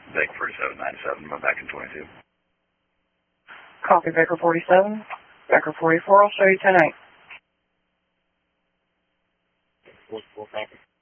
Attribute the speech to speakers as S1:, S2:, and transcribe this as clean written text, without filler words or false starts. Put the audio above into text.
S1: Baker 4797, I'm back in 22.
S2: Copy, Baker 47. Baker 44, I'll show you 10-8.
S3: 44, copy.